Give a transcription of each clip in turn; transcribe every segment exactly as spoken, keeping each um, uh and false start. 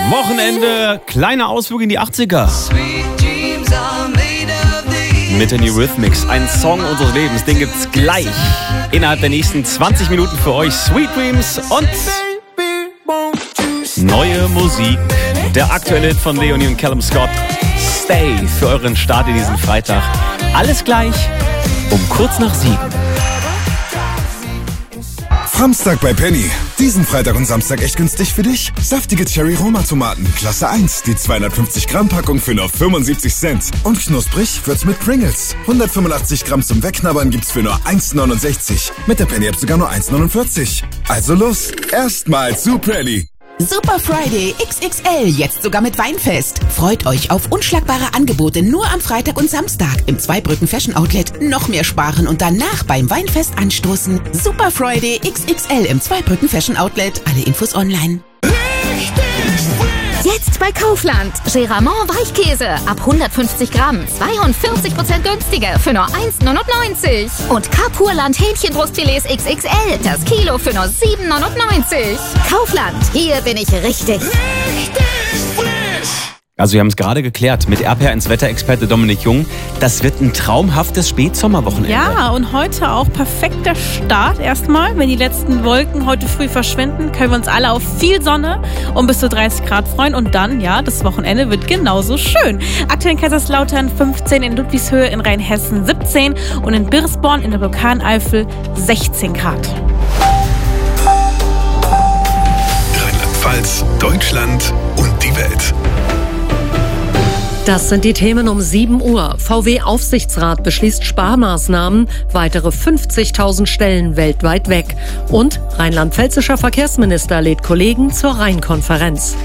Wochenende, kleiner Ausflug in die achtziger. Mit den Eurythmics, ein Song unseres Lebens, den gibt's gleich innerhalb der nächsten zwanzig Minuten für euch. Sweet Dreams und neue Musik. Der aktuelle Hit von Leonie und Callum Scott, Stay, für euren Start in diesen Freitag. Alles gleich um kurz nach sieben. Samstag bei Penny. Diesen Freitag und Samstag echt günstig für dich. Saftige Cherry-Roma-Tomaten, Klasse eins. Die zweihundertfünfzig Gramm Packung für nur fünfundsiebzig Cent. Und knusprig wird's mit Pringles. hundertfünfundachtzig Gramm zum Wegknabbern gibt's für nur eins neunundsechzig. Mit der Penny-App sogar nur eins neunundvierzig. Also los, erstmal zu Penny. Super Friday X X L, jetzt sogar mit Weinfest. Freut euch auf unschlagbare Angebote nur am Freitag und Samstag im Zweibrücken Fashion Outlet. Noch mehr sparen und danach beim Weinfest anstoßen. Super Friday X X L im Zweibrücken Fashion Outlet. Alle Infos online. Jetzt bei Kaufland. Geramont Weichkäse ab hundertfünfzig Gramm. zweiundvierzig Prozent günstiger für nur eins neunundneunzig. Und Kapurland Hähnchenbrustfilets X X L. Das Kilo für nur sieben neunundneunzig. Kaufland. Hier bin ich richtig. Also wir haben es gerade geklärt mit R P R eins Wetterexperte Dominik Jung. Das wird ein traumhaftes Spätsommerwochenende. Ja, und heute auch perfekter Start erstmal. Wenn die letzten Wolken heute früh verschwinden, können wir uns alle auf viel Sonne und bis zu dreißig Grad freuen. Und dann, ja, das Wochenende wird genauso schön. Aktuell in Kaiserslautern fünfzehn, in Ludwigshöhe in Rheinhessen siebzehn und in Birsborn in der Vulkaneifel sechzehn Grad. Rheinland-Pfalz, Deutschland und die Welt. Das sind die Themen um sieben Uhr. V W-Aufsichtsrat beschließt Sparmaßnahmen, weitere fünfzigtausend Stellen weltweit weg. Und rheinland-pfälzischer Verkehrsminister lädt Kollegen zur Rheinkonferenz.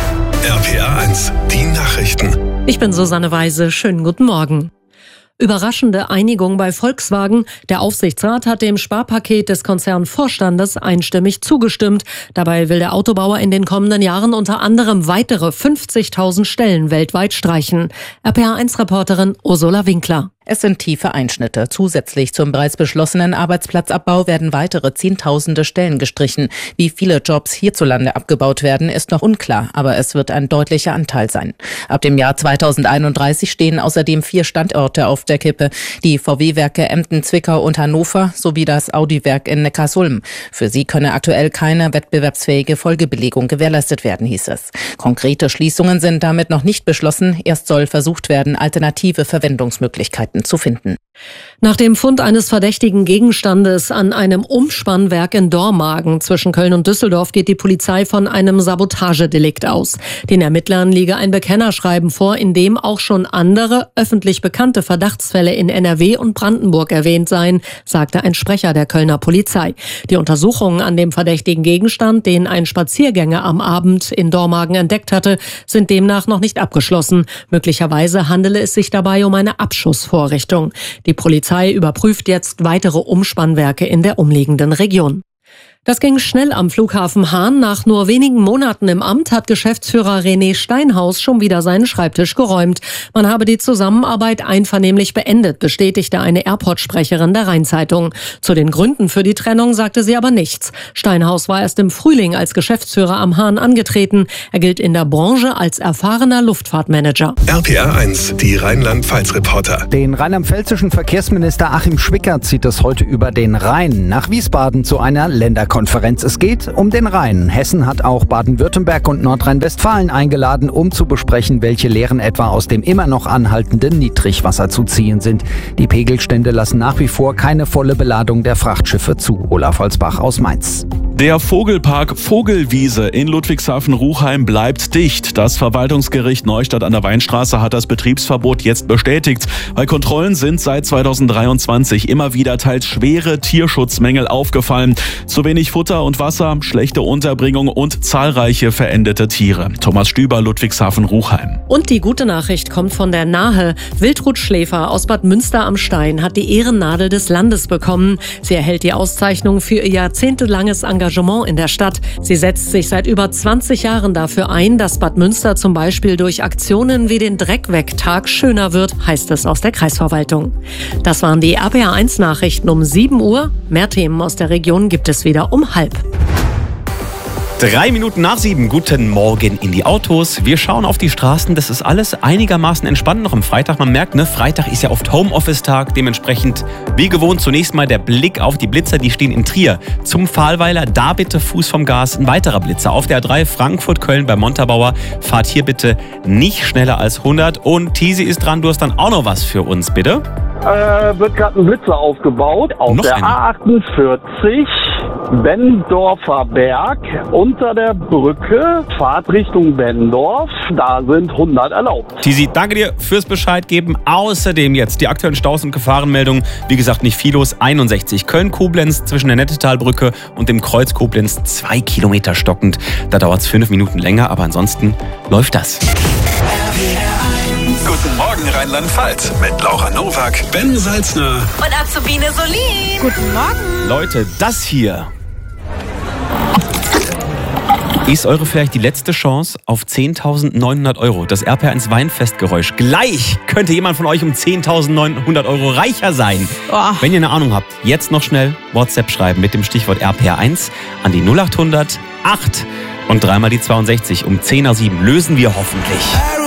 R P R eins, die Nachrichten. Ich bin Susanne Weise, schönen guten Morgen. Überraschende Einigung bei Volkswagen. Der Aufsichtsrat hat dem Sparpaket des Konzernvorstandes einstimmig zugestimmt. Dabei will der Autobauer in den kommenden Jahren unter anderem weitere fünfzigtausend Stellen weltweit streichen. R P R eins Reporterin Ursula Winkler. Es sind tiefe Einschnitte. Zusätzlich zum bereits beschlossenen Arbeitsplatzabbau werden weitere Zehntausende Stellen gestrichen. Wie viele Jobs hierzulande abgebaut werden, ist noch unklar, aber es wird ein deutlicher Anteil sein. Ab dem Jahr zweitausendeinunddreißig stehen außerdem vier Standorte auf der Kippe. Die V W-Werke Emden, Zwickau und Hannover sowie das Audi-Werk in Neckarsulm. Für sie könne aktuell keine wettbewerbsfähige Folgebelegung gewährleistet werden, hieß es. Konkrete Schließungen sind damit noch nicht beschlossen. Erst soll versucht werden, alternative Verwendungsmöglichkeiten zu finden. Nach dem Fund eines verdächtigen Gegenstandes an einem Umspannwerk in Dormagen zwischen Köln und Düsseldorf geht die Polizei von einem Sabotagedelikt aus. Den Ermittlern liege ein Bekennerschreiben vor, in dem auch schon andere öffentlich bekannte Verdachtsfälle in N R W und Brandenburg erwähnt seien, sagte ein Sprecher der Kölner Polizei. Die Untersuchungen an dem verdächtigen Gegenstand, den ein Spaziergänger am Abend in Dormagen entdeckt hatte, sind demnach noch nicht abgeschlossen. Möglicherweise handele es sich dabei um eine Abschussvorrichtung. Die Polizei überprüft jetzt weitere Umspannwerke in der umliegenden Region. Das ging schnell am Flughafen Hahn. Nach nur wenigen Monaten im Amt hat Geschäftsführer René Steinhaus schon wieder seinen Schreibtisch geräumt. Man habe die Zusammenarbeit einvernehmlich beendet, bestätigte eine Airport-Sprecherin der Rhein-Zeitung. Zu den Gründen für die Trennung sagte sie aber nichts. Steinhaus war erst im Frühling als Geschäftsführer am Hahn angetreten. Er gilt in der Branche als erfahrener Luftfahrtmanager. R P R eins, die Rheinland-Pfalz-Reporter. Den rheinland-pfälzischen Verkehrsminister Achim Schwickert zieht es heute über den Rhein nach Wiesbaden zu einer Länderkonferenz. Es geht um den Rhein. Hessen hat auch Baden-Württemberg und Nordrhein-Westfalen eingeladen, um zu besprechen, welche Lehren etwa aus dem immer noch anhaltenden Niedrigwasser zu ziehen sind. Die Pegelstände lassen nach wie vor keine volle Beladung der Frachtschiffe zu. Olaf Holzbach aus Mainz. Der Vogelpark Vogelwiese in Ludwigshafen-Ruchheim bleibt dicht. Das Verwaltungsgericht Neustadt an der Weinstraße hat das Betriebsverbot jetzt bestätigt. Bei Kontrollen sind seit zweitausenddreiundzwanzig immer wieder teils schwere Tierschutzmängel aufgefallen. Zu wenig Futter und Wasser, schlechte Unterbringung und zahlreiche verendete Tiere. Thomas Stüber, Ludwigshafen-Ruchheim. Und die gute Nachricht kommt von der Nahe. Wiltrud Schläfer aus Bad Münster am Stein hat die Ehrennadel des Landes bekommen. Sie erhält die Auszeichnung für ihr jahrzehntelanges Engagement in der Stadt. Sie setzt sich seit über zwanzig Jahren dafür ein, dass Bad Münster zum Beispiel durch Aktionen wie den Dreckweg-Tag schöner wird, heißt es aus der Kreisverwaltung. Das waren die R P R eins Nachrichten um sieben Uhr. Mehr Themen aus der Region gibt es wieder um halb. Drei Minuten nach sieben, guten Morgen in die Autos. Wir schauen auf die Straßen, das ist alles einigermaßen entspannt noch am Freitag. Man merkt, ne, Freitag ist ja oft Homeoffice-Tag, dementsprechend wie gewohnt zunächst mal der Blick auf die Blitzer, die stehen in Trier. Zum Pfahlweiler, da bitte Fuß vom Gas, ein weiterer Blitzer. Auf der A drei Frankfurt-Köln bei Montabaur, fahrt hier bitte nicht schneller als hundert. Und Tisi ist dran, du hast dann auch noch was für uns, bitte. Äh, wird gerade ein Blitzer aufgebaut auf Noch der eine? A achtundvierzig, Benndorfer Berg, unter der Brücke, Fahrt Richtung Benndorf, da sind hundert erlaubt. Tisi, danke dir fürs Bescheid geben. Außerdem jetzt die aktuellen Staus- und Gefahrenmeldungen. Wie gesagt, nicht viel los. einundsechzig Köln-Koblenz zwischen der Nettetalbrücke und dem Kreuz Koblenz. Zwei Kilometer stockend. Da dauert es fünf Minuten länger, aber ansonsten läuft das. Guten Morgen Rheinland-Pfalz mit Laura Nowak, Ben Salzner und Azubine Solin. Guten Morgen. Leute, das hier ist eure vielleicht die letzte Chance auf zehntausendneunhundert Euro. Das R P R eins Weinfestgeräusch. Gleich könnte jemand von euch um zehntausendneunhundert Euro reicher sein. Oh. Wenn ihr eine Ahnung habt, jetzt noch schnell WhatsApp schreiben mit dem Stichwort R P R eins an die null achthundert acht und dreimal die zweiundsechzig. Um zehn nach sieben lösen wir hoffentlich.